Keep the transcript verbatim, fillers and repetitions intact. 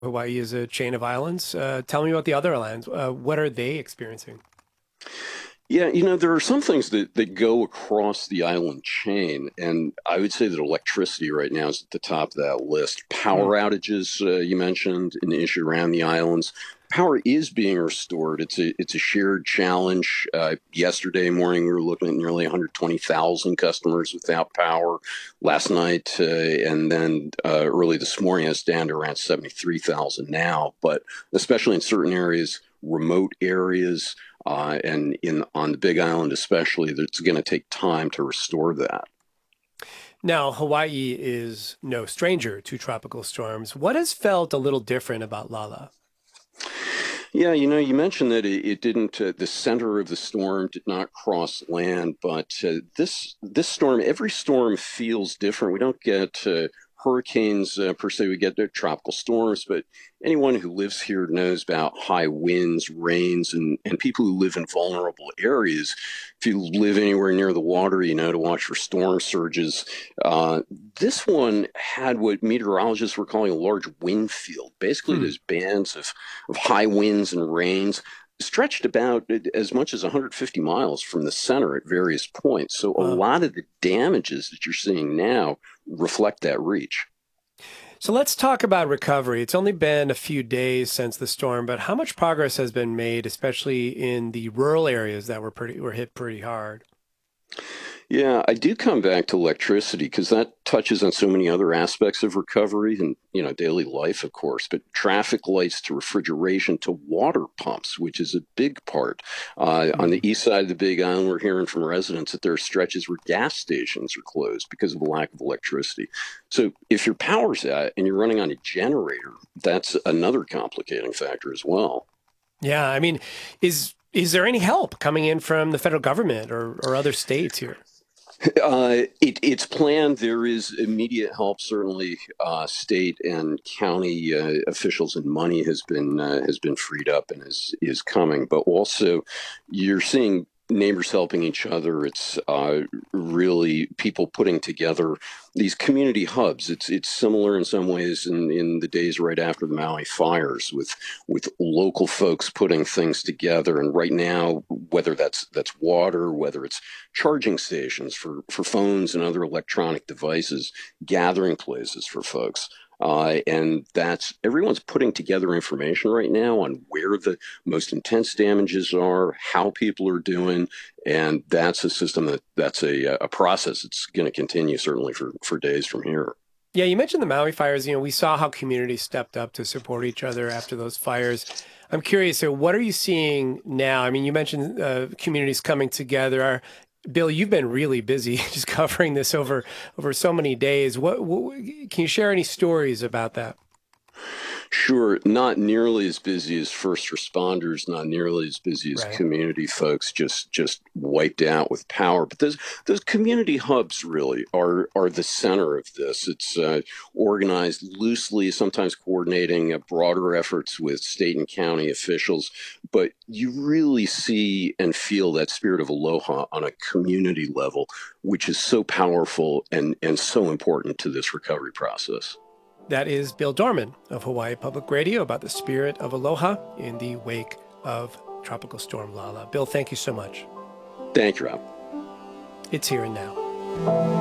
Hawaii is a chain of islands. Uh, tell me about the other islands. Uh, what are they experiencing? Yeah, you know, there are some things that, that go across the island chain, and I would say that electricity right now is at the top of that list. Hmm. Power outages, uh, you mentioned, an issue around the islands. Power is being restored. It's a it's a shared challenge. Uh, yesterday morning, we were looking at nearly one hundred twenty thousand customers without power. Last night, uh, and then uh, early this morning, it's down to around seventy-three thousand now. But especially in certain areas, remote areas uh, and in on the Big Island especially, it's going to take time to restore that. Now, Hawaii is no stranger to tropical storms. What has felt a little different about Lala? Yeah, you know, you mentioned that it, it didn't. Uh, the center of the storm did not cross land, but uh, this this storm, every storm feels different. We don't get uh, hurricanes uh, per se. We get the tropical storms, but anyone who lives here knows about high winds, rains, and and people who live in vulnerable areas. If you live anywhere near the water, you know to watch for storm surges. Uh, this one had what meteorologists were calling a large wind field. Basically, Hmm. those bands of of high winds and rains stretched about as much as one hundred fifty miles from the center at various points. So a Wow. lot of the damages that you're seeing now reflect that reach. So let's talk about recovery. It's only been a few days since the storm, but how much progress has been made, especially in the rural areas that were pretty were hit pretty hard? Yeah, I do come back to electricity because that touches on so many other aspects of recovery and, you know, daily life, of course, but traffic lights to refrigeration to water pumps, which is a big part. Uh, on Hmm. the east side of the Big Island, we're hearing from residents that there are stretches where gas stations are closed because of a lack of electricity. So if your power's out and you're running on a generator, that's another complicating factor as well. Yeah, I mean, is is there any help coming in from the federal government or or other states here? Uh, it, it's planned. There is immediate help. Certainly, uh, state and county uh, officials and money has been uh, has been freed up and is is coming. But also, you're seeing neighbors helping each other. It's uh, really people putting together these community hubs. It's it's similar in some ways in, in the days right after the Maui fires, with with local folks putting things together. And right now, whether that's that's water, whether it's charging stations for, for phones and other electronic devices, gathering places for folks. Uh, and that's everyone's putting together information right now on where the most intense damages are, how people are doing, and that's a system that that's a, a process that's going to continue certainly for, for days from here. Yeah, you mentioned the Maui fires. You know, we saw how communities stepped up to support each other after those fires. I'm curious, so what are you seeing now? I mean, you mentioned uh, communities coming together. Are, Bill, you've been really busy just covering this over over so many days. What, what can you share any stories about that? Sure, not nearly as busy as first responders, not nearly as busy as Right. community folks, just just wiped out with power. But those those community hubs really are are the center of this. It's uh, organized loosely, sometimes coordinating uh, broader efforts with state and county officials. But you really see and feel that spirit of aloha on a community level, which is so powerful and and so important to this recovery process. That is Bill Dorman of Hawaii Public Radio about the spirit of aloha in the wake of Tropical Storm Lala. Bill, thank you so much. Thank you, Rob. It's here and now.